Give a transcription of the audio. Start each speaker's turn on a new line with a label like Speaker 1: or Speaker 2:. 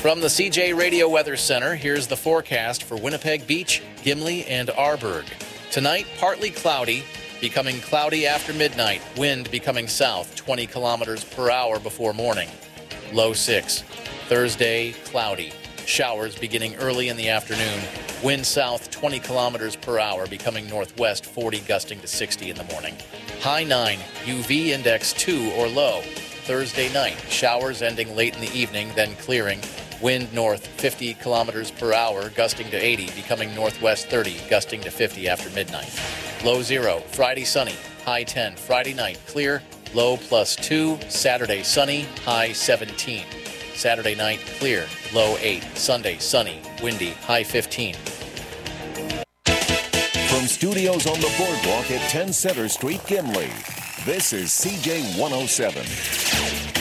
Speaker 1: From the CJ Radio Weather Center, here's the forecast for Winnipeg Beach, Gimli, and Arborg. Tonight, partly cloudy, becoming cloudy after midnight. Wind becoming south, 20 kilometers per hour before morning. Low 6. Thursday, cloudy. Showers beginning early in the afternoon. Wind south, 20 kilometers per hour, becoming northwest, 40 gusting to 60 in the morning. High 9, UV index 2 or low. Thursday night, showers ending late in the evening, then clearing. Wind north, 50 kilometers per hour, gusting to 80, becoming northwest 30, gusting to 50 after midnight. Low 0, Friday sunny, high 10. Friday night, clear, low +2. Saturday sunny, high 17. Saturday night, clear, low 8. Sunday sunny, windy, high 15.
Speaker 2: From studios on the boardwalk at 10 Center Street, Gimli, this is CJ 107.